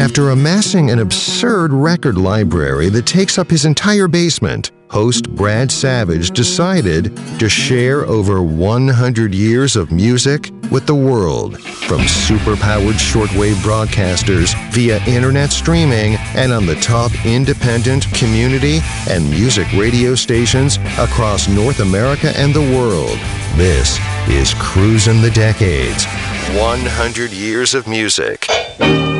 After amassing an absurd record library that takes up his entire basement, host Brad Savage decided to share over 100 years of music with the world, from super-powered shortwave broadcasters via internet streaming and on the top independent, community, and music radio stations across North America and the world. This is Cruisin' the Decades. 100 years of music.